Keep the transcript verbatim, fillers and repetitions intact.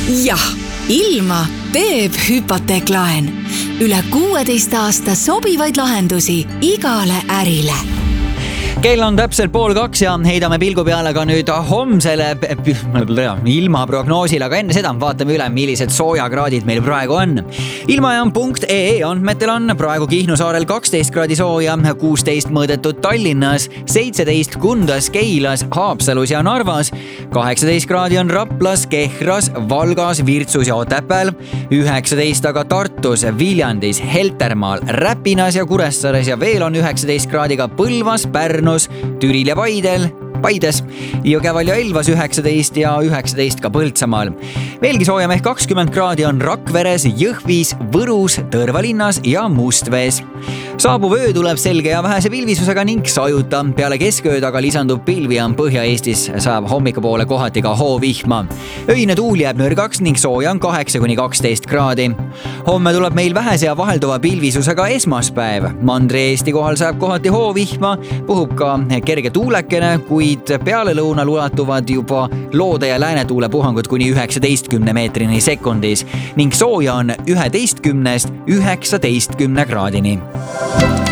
jah, ilma teeb hüpoteeklaen. Üle kuueteist aasta sobivaid lahendusi igale ärile. Kell on täpselt pool kaks ja heidame pilgu peale ka nüüd homsele ilmaprognoosile, aga enne seda vaatame üle, millised soojakraadid meil praegu on. Ilmajaam punkt ee andmetel on praegu Kihnu saarel kaksteist kraadi sooja, kuusteist mõõdetud Tallinnas, seitseteist Kundas, Keilas, Haapsalus ja Narvas, kaheksateist kraadi on Raplas, Kehras, Valgas, Virtsus ja Otepääl, üheksateist aga Tartus, Viljandis, Heltermaal, Räpinas ja Kuressaares ja veel on üheksateist kraadiga Põlvas, Pärnu, Türil ja Paidel, Paides, Jõgeval ja Elvas üheksateist ja üheksateist ka Põltsamaal. Veelgi soojem ehk kakskümmend kraadi on Rakveres, Jõhvis, Võrus, Tõrvalinnas ja Mustvees. Saabuv öö tuleb selge ja vähese pilvisusega ning sajuta. Peale keskööd aga lisandub pilvi ja Põhja-Eestis saab hommikupoole kohati ka hoovihma. Öine tuul jääb nõrgaks ning sooja on kaheksa kuni kaksteist kraadi. Homme tuleb meil vähese ja vahelduva pilvisusega esmaspäev. Mandri-Eesti kohal saab kohati hoovihma, puhub ka kerge tuulekene, kuid peale lõunal ulatuvad juba loode- ja läänetuule puhangud kuni üheksateistkümne meetrini sekundis ning sooja on üheteistkümnest üheksateistkümne kraadini.